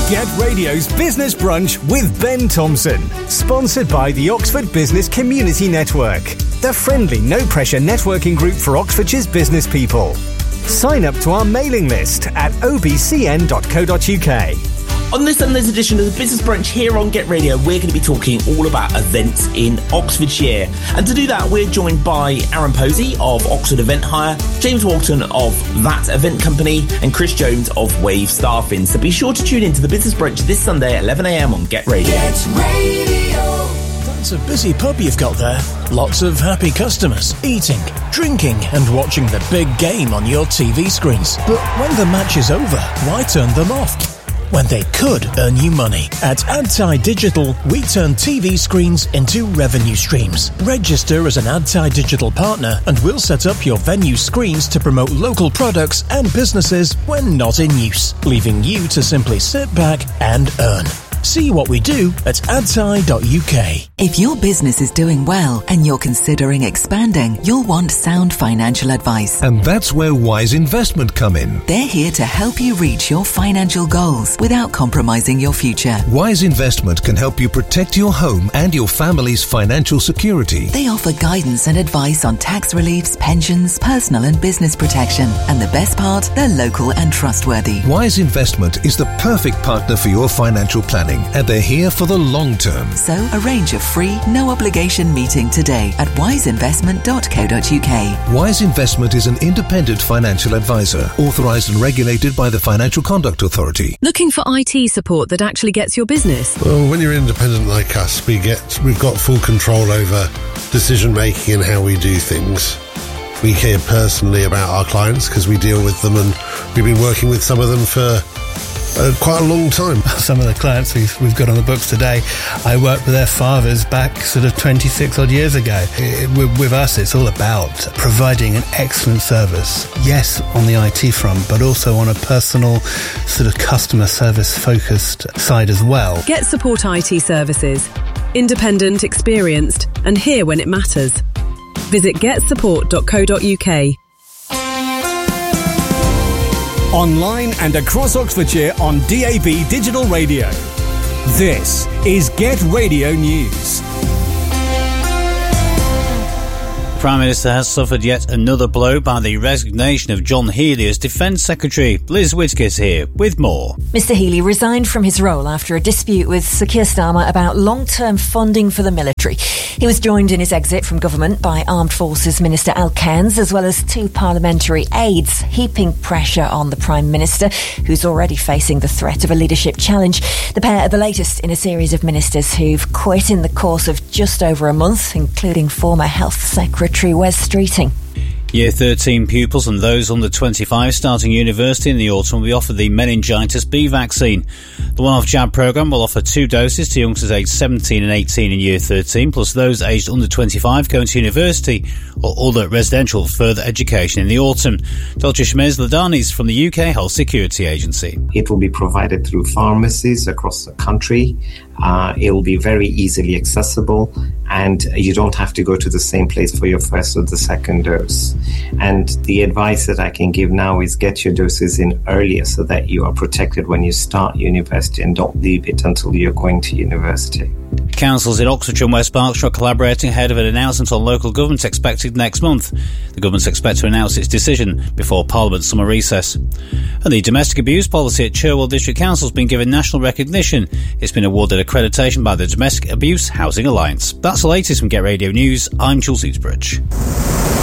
Get Radio's Business Brunch with Ben Thompson. Sponsored by the Oxford Business Community Network, the friendly, no-pressure networking group for Oxfordshire's business people. Sign up to our mailing list at obcn.co.uk. On this Sunday's edition of the Business Brunch here on Get Radio, we're going to be talking all about events in Oxfordshire. And to do that, we're joined by Aaron Posey of Oxford Event Hire, James Walton of That Event Company, and Chris Jones of Wave Staffing. So be sure to tune in to the Business Brunch this Sunday at 11 a.m. on Get Radio. Get Radio. That's a busy pub you've got there. Lots of happy customers, eating, drinking and watching the big game on your TV screens. But when the match is over, why turn them off? When they could earn you money. At AdTi Digital, we turn TV screens into revenue streams. Register as an AdTi Digital partner and we'll set up your venue screens to promote local products and businesses when not in use, leaving you to simply sit back and earn. See what we do at adti.uk. If your business is doing well and you're considering expanding, you'll want sound financial advice. And that's where Wise Investment come in. They're here to help you reach your financial goals without compromising your future. Wise Investment can help you protect your home and your family's financial security. They offer guidance and advice on tax reliefs, pensions, personal and business protection. And the best part, they're local and trustworthy. Wise Investment is the perfect partner for your financial planning, and they're here for the long term. So arrange a free, no-obligation meeting today at wiseinvestment.co.uk. Wise Investment is an independent financial advisor, authorised and regulated by the Financial Conduct Authority. Looking for IT support that actually gets your business? Well, when you're independent like us, we've got full control over decision-making and how we do things. We care personally about our clients because we deal with them, and we've been working with some of them for quite a long time. Some of the clients we've got on the books today, I worked with their fathers back sort of 26 odd years ago. With us, it's all about providing an excellent service. Yes, on the IT front, but also on a personal sort of customer service focused side as well. Get Support IT services. Independent, experienced, and here when it matters. Visit getsupport.co.uk. Online and across Oxfordshire on DAB Digital Radio. This is Get Radio News. The Prime Minister has suffered yet another blow by the resignation of John Healey as Defence Secretary. Liz Whittaker's here with more. Mr Healey resigned from his role after a dispute with Sir Keir Starmer about long-term funding for the military. He was joined in his exit from government by Armed Forces Minister Al Cairns, as well as two parliamentary aides, heaping pressure on the Prime Minister, who's already facing the threat of a leadership challenge. The pair are the latest in a series of ministers who've quit in the course of just over a month, including former Health Secretary Wes Streeting. Year 13 pupils and those under 25 starting university in the autumn will be offered the meningitis B vaccine. The one-off jab programme will offer 2 doses to youngsters aged 17 and 18 in Year 13, plus those aged under 25 going to university or other residential further education in the autumn. Dr. Shmez Ladanis from the UK Health Security Agency. It will be provided through pharmacies across the country. It will be very easily accessible, and you don't have to go to the same place for your first or the second dose. And the advice that I can give now is get your doses in earlier so that you are protected when you start university, and don't leave it until you're going to university. Councils in Oxfordshire and West Berkshire are collaborating ahead of an announcement on local government expected next month. The government expects to announce its decision before Parliament's summer recess. And the domestic abuse policy at Cherwell District Council has been given national recognition. It's been awarded accreditation by the Domestic Abuse Housing Alliance. That's the latest from Get Radio News. I'm Jules Eatsbridge.